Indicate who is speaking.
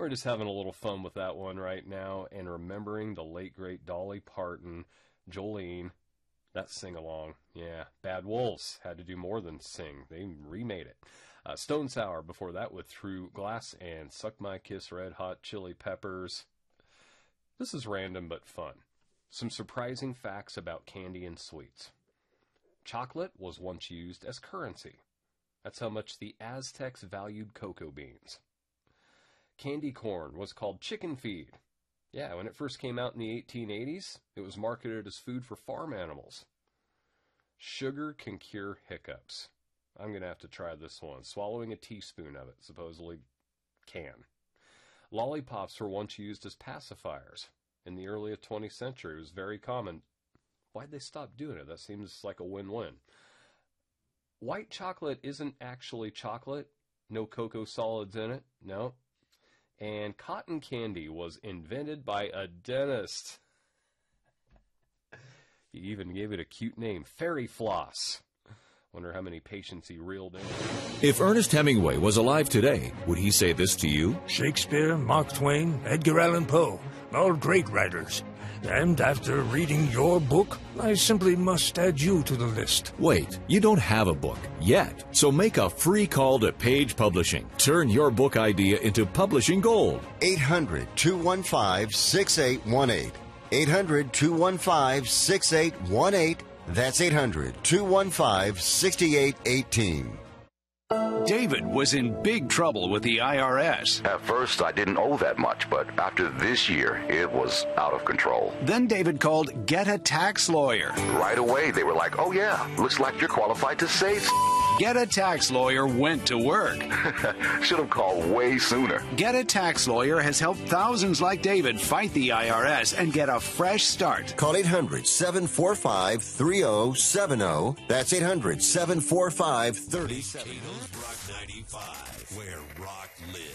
Speaker 1: We're just having a little fun with that one right now and remembering the late, great Dolly Parton, Jolene, that sing-along. Yeah, Bad Wolves had to do more than sing. They remade it. Stone Sour before that with Through Glass and Suck My Kiss, Red Hot Chili Peppers. This is random but fun. Some surprising facts about candy and sweets. Chocolate was once used as currency. That's how much the Aztecs valued cocoa beans. Candy corn was called chicken feed. Yeah, when it first came out in the 1880s, it was marketed as food for farm animals. Sugar can cure hiccups. I'm going to have to try this one. Swallowing a teaspoon of it supposedly can. Lollipops were once used as pacifiers. In the early 20th century, it was very common. Why'd they stop doing it? That seems like a win-win. White chocolate isn't actually chocolate. No cocoa solids in it. No. And cotton candy was invented by a dentist. He even gave it a cute name, Fairy Floss. Wonder how many patients he reeled in.
Speaker 2: If Ernest Hemingway was alive today, would he say this to you?
Speaker 3: Shakespeare, Mark Twain, Edgar Allan Poe, all great writers. And after reading your book, I simply must add you to the list.
Speaker 2: Wait, you don't have a book yet, so make a free call to Page Publishing. Turn your book idea into publishing gold.
Speaker 4: 800-215-6818. 800-215-6818. That's 800-215-6818.
Speaker 5: David was in big trouble with the IRS.
Speaker 6: At first, I didn't owe that much, but after this year, it was out of control.
Speaker 5: Then David called Get a Tax Lawyer.
Speaker 6: Right away, they were like, oh yeah, looks like you're qualified to save.
Speaker 5: Get a Tax Lawyer went to work.
Speaker 6: Should have called way sooner.
Speaker 5: Get a Tax Lawyer has helped thousands like David fight the IRS and get a fresh start.
Speaker 4: Call 800-745-3070. That's 800-745-3070.
Speaker 7: Rock 95, where rock lives.